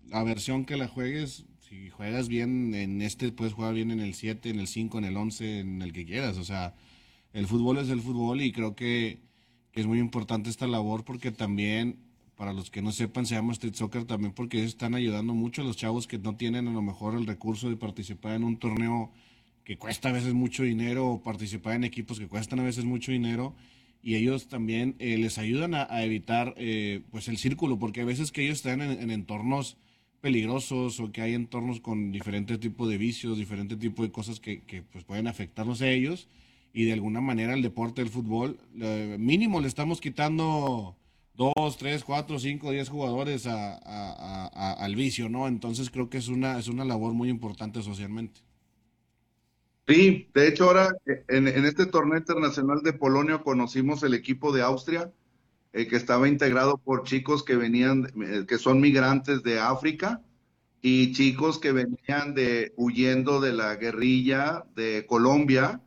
la versión que la juegues, si juegas bien en este, puedes jugar bien en el 7, en el 5, en el 11, en el que quieras. O sea, el fútbol es el fútbol y creo que es muy importante esta labor porque también, para los que no sepan, se llama Street Soccer también porque ellos están ayudando mucho a los chavos que no tienen a lo mejor el recurso de participar en un torneo que cuesta a veces mucho dinero o participar en equipos que cuestan a veces mucho dinero y ellos también les ayudan a evitar pues el círculo porque a veces que ellos están en entornos peligrosos o que hay entornos con diferentes tipos de vicios, diferentes tipos de cosas que pues pueden afectarlos a ellos y de alguna manera el deporte del fútbol mínimo le estamos quitando 2, 3, 4, 5, 10 jugadores al vicio, ¿no? Entonces creo que es una labor muy importante socialmente. Sí, de hecho ahora en este torneo internacional de Polonia conocimos el equipo de Austria, que estaba integrado por chicos que venían, que son migrantes de África y chicos que venían de huyendo de la guerrilla de Colombia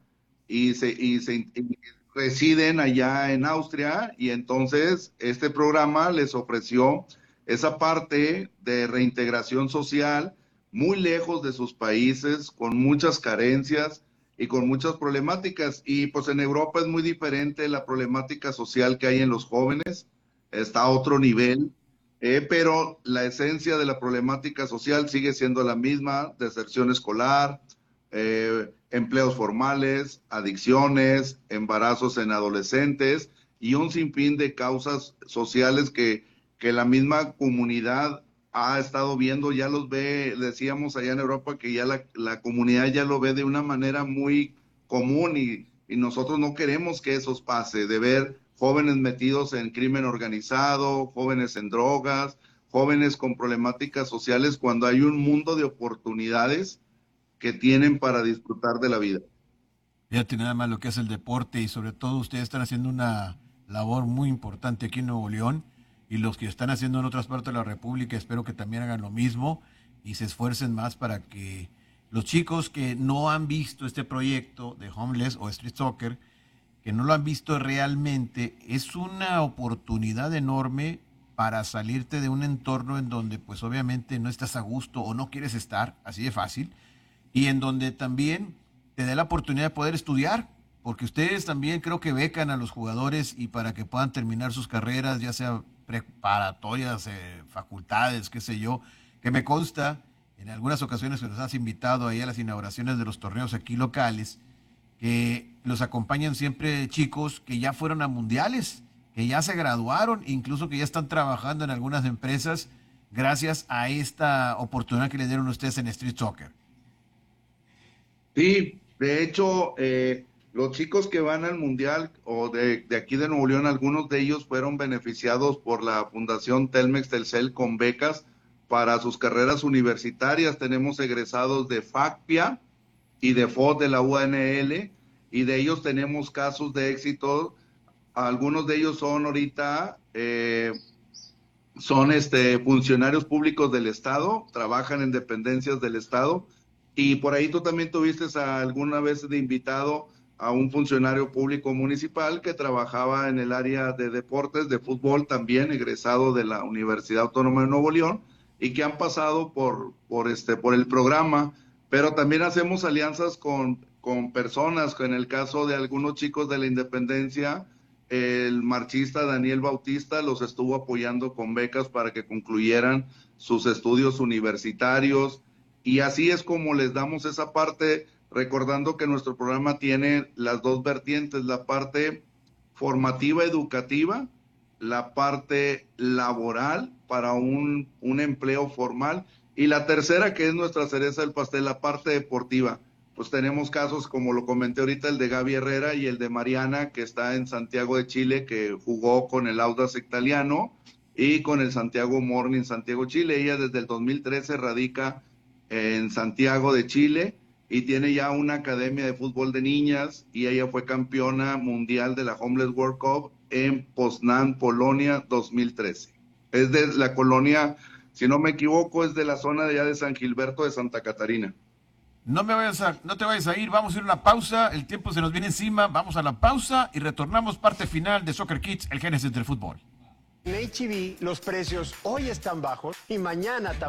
y residen allá en Austria y entonces este programa les ofreció esa parte de reintegración social muy lejos de sus países, con muchas carencias y con muchas problemáticas. Y pues en Europa es muy diferente la problemática social que hay en los jóvenes, está a otro nivel, pero la esencia de la problemática social sigue siendo la misma: deserción escolar, empleos formales, adicciones, embarazos en adolescentes y un sinfín de causas sociales que la misma comunidad ha estado viendo, ya los ve, decíamos allá en Europa que ya la comunidad ya lo ve de una manera muy común y nosotros no queremos que eso pase, de ver jóvenes metidos en crimen organizado, jóvenes en drogas, jóvenes con problemáticas sociales, cuando hay un mundo de oportunidades que tienen para disfrutar de la vida. Fíjate nada más lo que es el deporte y sobre todo ustedes están haciendo una labor muy importante aquí en Nuevo León y los que están haciendo en otras partes de la República espero que también hagan lo mismo y se esfuercen más para que los chicos que no han visto este proyecto de Homeless o Street Soccer, que no lo han visto realmente, es una oportunidad enorme para salirte de un entorno en donde pues obviamente no estás a gusto o no quieres estar, así de fácil, y en donde también te dé la oportunidad de poder estudiar, porque ustedes también creo que becan a los jugadores y para que puedan terminar sus carreras, ya sea preparatorias, facultades, qué sé yo, que me consta en algunas ocasiones que nos has invitado ahí a las inauguraciones de los torneos aquí locales, que los acompañan siempre chicos que ya fueron a mundiales, que ya se graduaron, incluso que ya están trabajando en algunas empresas gracias a esta oportunidad que le dieron ustedes en Street Soccer. Sí, de hecho, los chicos que van al Mundial o de aquí de Nuevo León, algunos de ellos fueron beneficiados por la Fundación Telmex Telcel con becas para sus carreras universitarias. Tenemos egresados de FACPIA y de FOD de la UNL y de ellos tenemos casos de éxito. Algunos de ellos son ahorita, son funcionarios públicos del Estado, trabajan en dependencias del Estado, y por ahí tú también tuviste alguna vez de invitado a un funcionario público municipal que trabajaba en el área de deportes, de fútbol también, egresado de la Universidad Autónoma de Nuevo León, y que han pasado por el programa, pero también hacemos alianzas con personas, en el caso de algunos chicos de la Independencia, el marchista Daniel Bautista los estuvo apoyando con becas para que concluyeran sus estudios universitarios y así es como les damos esa parte, recordando que nuestro programa tiene las dos vertientes: la parte formativa educativa, la parte laboral para un empleo formal y la tercera, que es nuestra cereza del pastel, la parte deportiva. Pues tenemos casos como lo comenté ahorita, el de Gaby Herrera y el de Mariana, que está en Santiago de Chile, que jugó con el Audax Italiano y con el Santiago Morning Santiago, Chile. Ella desde el 2013 radica en Santiago de Chile y tiene ya una academia de fútbol de niñas y ella fue campeona mundial de la Homeless World Cup en Poznan, Polonia 2013. Es de la colonia, si no me equivoco, es de la zona de allá de San Gilberto de Santa Catarina. No te vayas a ir, vamos a ir a una pausa, el tiempo se nos viene encima, vamos a la pausa y retornamos parte final de Soccer Kids, el génesis del fútbol. En HB los precios hoy están bajos y mañana también.